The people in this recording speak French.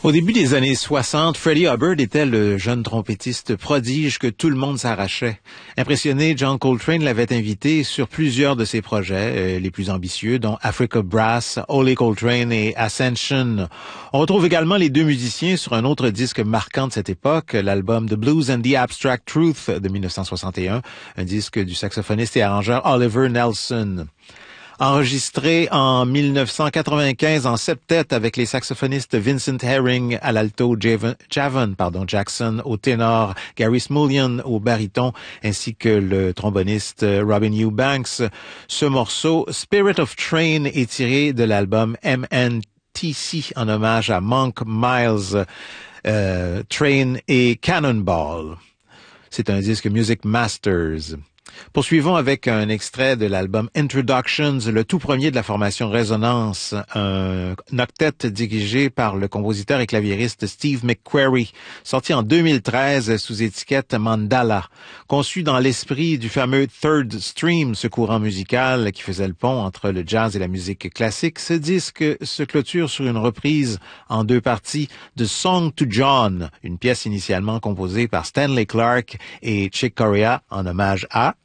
Au début des années 60, Freddie Hubbard était le jeune trompettiste prodige que tout le monde s'arrachait. Impressionné, John Coltrane l'avait invité sur plusieurs de ses projets, les plus ambitieux, dont Africa Brass, Holy Coltrane et Ascension. On retrouve également les deux musiciens sur un autre disque marquant de cette époque, l'album The Blues and the Abstract Truth de 1961, un disque du saxophoniste et arrangeur Oliver Nelson. Enregistré en 1995 en septet avec les saxophonistes Vincent Herring à l'alto, Javon Jackson au ténor, Gary Smulyan au baryton, ainsi que le tromboniste Robin Eubanks. Ce morceau, Spirit of Train, est tiré de l'album MNTC en hommage à Monk Miles, Train et Cannonball. C'est un disque Music Masters. Poursuivons avec un extrait de l'album Introductions, le tout premier de la formation Résonance, un octet dirigé par le compositeur et claviériste Steve McQuarrie, sorti en 2013 sous étiquette Mandala. Conçu dans l'esprit du fameux Third Stream, ce courant musical qui faisait le pont entre le jazz et la musique classique, ce disque se clôture sur une reprise en deux parties de Song to John, une pièce initialement composée par Stanley Clarke et Chick Corea en hommage à